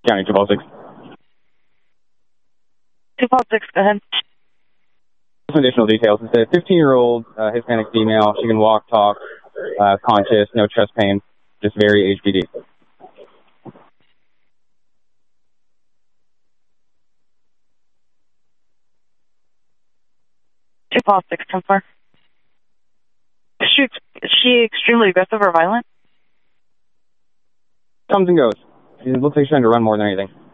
County 256. 256, go ahead. Some additional details. It's a 15-year-old Hispanic female. She can walk, talk, conscious, no chest pain, just very HPD. 256, 10-4. Is she extremely aggressive or violent? Comes and goes. It looks like she's trying to run more than anything.